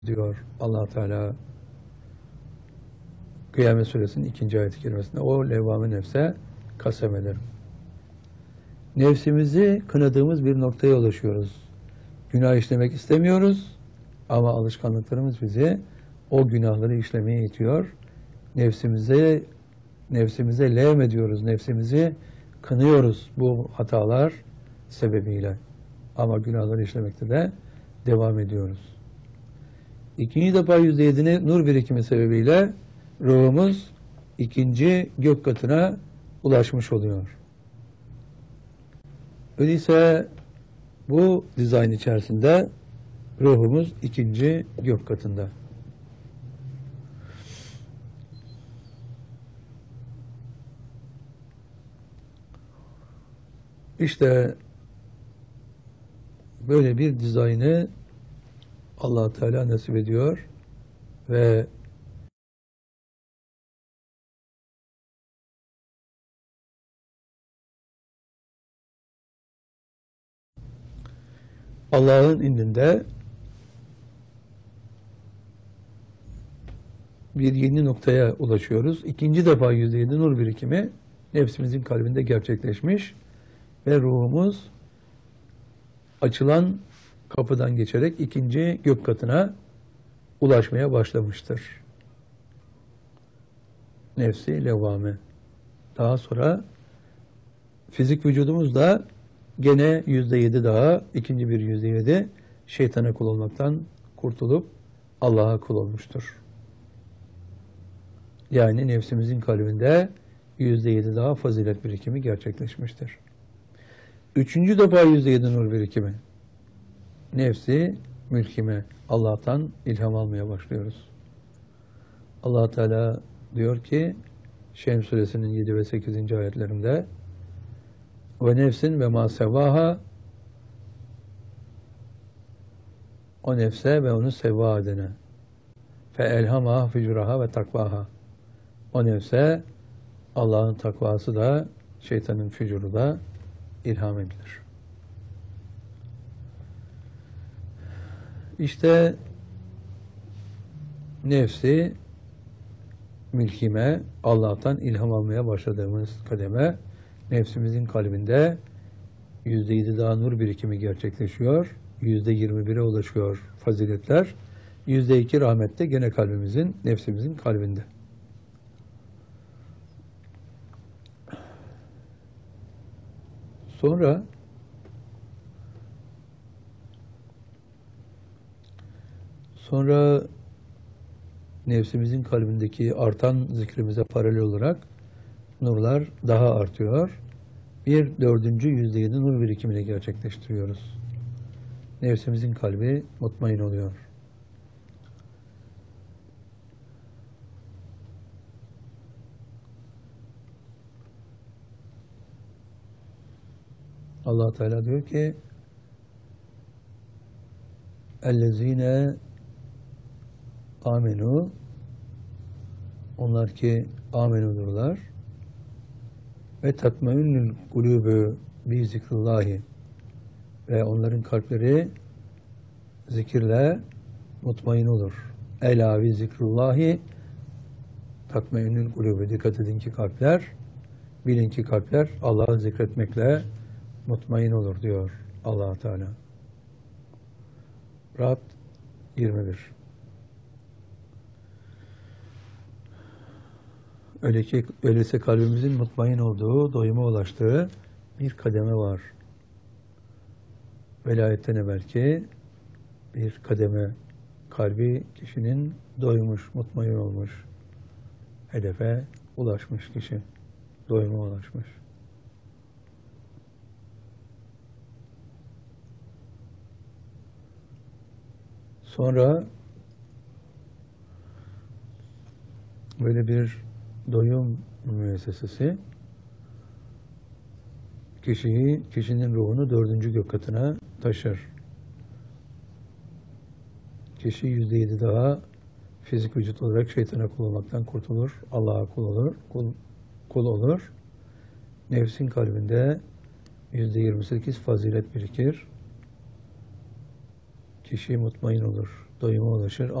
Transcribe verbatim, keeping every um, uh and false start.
diyor Allah Teala Kıyamet Suresinin ikinci ayet-i kerimesinde. O levvame nefse kasem ederim. Nefsimizi kınadığımız bir noktaya ulaşıyoruz. Günah işlemek istemiyoruz ama alışkanlıklarımız bizi o günahları işlemeye itiyor. Nefsimize nefsimize levm ediyoruz. Nefsimizi kınıyoruz bu hatalar sebebiyle. Ama günahları işlemekte de devam ediyoruz. İkinci defa yüzde yedinin nur birikimi sebebiyle ruhumuz ikinci gök katına ulaşmış oluyor. Öyleyse bu dizayn içerisinde ruhumuz ikinci gök katında. İşte böyle bir dizaynı Allah Teala nasip ediyor ve Allah'ın indinde bir yeni noktaya ulaşıyoruz. İkinci defa yüzde yedi nur birikimi nefsimizin kalbinde gerçekleşmiş ve ruhumuz açılan kapıdan geçerek ikinci gök katına ulaşmaya başlamıştır. Nefsi levvame. Daha sonra fizik vücudumuz da gene yüzde yedi daha, ikinci bir yüzde yedi şeytana kul olmaktan kurtulup Allah'a kul olmuştur. Yani nefsimizin kalbinde yüzde yedi daha fazilet birikimi gerçekleşmiştir. Üçüncü defa yüzde yedi nur birikimi. Nefsi mülkime, Allah'tan ilham almaya başlıyoruz. Allah Teala diyor ki Şems suresinin yedi ve sekizinci ayetlerinde ve nefsin ve ma sevaha, o nefse ve onu sevva edene, fe elhamaha fücuraha ve takvaha, o nefse Allah'ın takvası da şeytanın fücuru da ilham edilir. İşte nefsi mülkime, Allah'tan ilham almaya başladığımız kademe, nefsimizin kalbinde yüzde yedi daha nur birikimi gerçekleşiyor. Yüzde yirmi bire ulaşıyor faziletler. Yüzde iki rahmette gene kalbimizin, nefsimizin kalbinde. Sonra sonra nefsimizin kalbindeki artan zikrimize paralel olarak nurlar daha artıyor. Bir dördüncü yüzde yedi nur birikimini gerçekleştiriyoruz. Nefsimizin kalbi mutmain oluyor. Allah Teala diyor ki اَلَّذ۪ينَ amenu, onlar ki amenudurlar ve tatmainnül kulûbü bi zikrullahi, ve onların kalpleri zikirle mutmain olur. Ela bi zikrullahi tatmainnül kulûbü. Dikkat edin ki kalpler, bilin ki kalpler Allah'ı zikretmekle mutmain olur diyor Allah Teala. Ra'd yirmi bir. Öyle ki, öyleyse kalbimizin mutmain olduğu, doyuma ulaştığı bir kademe var. Velayetten evvelki bir kademe, kalbi kişinin doymuş, mutmain olmuş, hedefe ulaşmış kişi, doyuma ulaşmış. Sonra böyle bir doyum müessesesi kişiyi, kişinin ruhunu dördüncü gök katına taşır. Kişi yüzde yedi daha fizik vücut olarak şeytana kul olmaktan kurtulur, Allah'a kul olur, kul, kul olur. Nefsin kalbinde yüzde yirmi sekiz fazilet birikir. Kişi mutmain olur. doyuma ulaşır.